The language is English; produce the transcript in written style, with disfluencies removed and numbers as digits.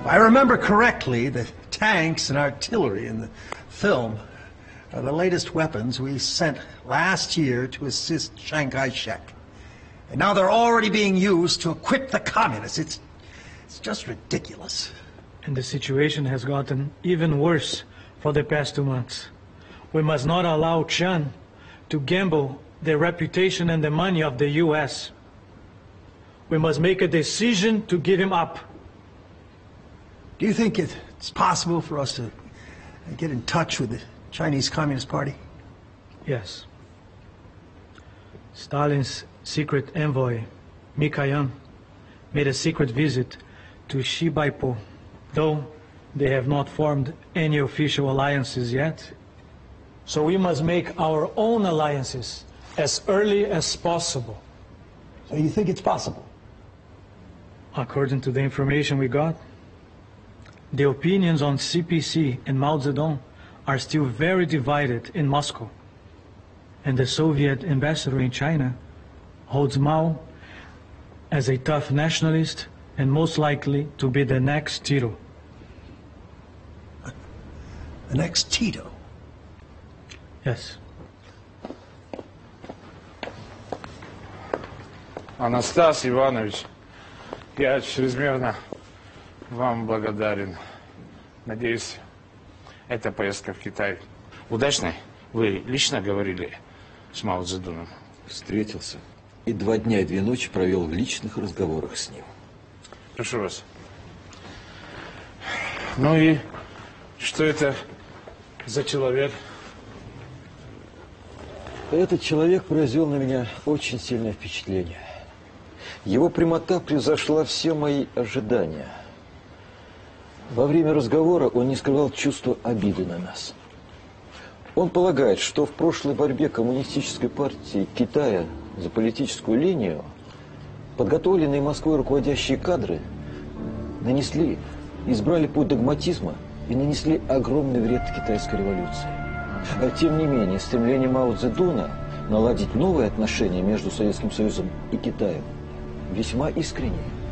If I remember correctly, the tanks and artillery in the film are the latest weapons we sent last year to assist Chiang Kai-shek. And now they're already being used to equip the communists. It's just ridiculous. And the situation has gotten even worse for the past 2 months. We must not allow Chan to gamble the reputation and the money of the U.S. We must make a decision to give him up. Do you think it's possible for us to get in touch with the Chinese Communist Party? Yes. Stalin's secret envoy, Mikoyan, made a secret visit to Shibaipo. Though they have not formed any official alliances yet, so we must make our own alliances as early as possible. So you think it's possible? According to the information we got, the opinions on CPC and Mao Zedong are still very divided in Moscow. And the Soviet ambassador in China holds Mao as a tough nationalist and most likely to be the next Tito. The next Tito? Yes. Анастас Иванович, я чрезмерно вам благодарен. Надеюсь, эта поездка в Китай удачной. Вы лично говорили с Мао Цзэдуном? Встретился. И 2 дня и 2 ночи провел в личных разговорах с ним. Прошу вас. Ну и что это за человек? Этот человек произвел на меня очень сильное впечатление. Его прямота превзошла все мои ожидания. Во время разговора он не скрывал чувства обиды на нас. Он полагает, что в прошлой борьбе коммунистической партии Китая за политическую линию подготовленные Москвой руководящие кадры избрали путь догматизма и нанесли огромный вред китайской революции. А тем не менее, стремление Мао Цзэдуна наладить новые отношения между Советским Союзом и Китаем весьма искреннее.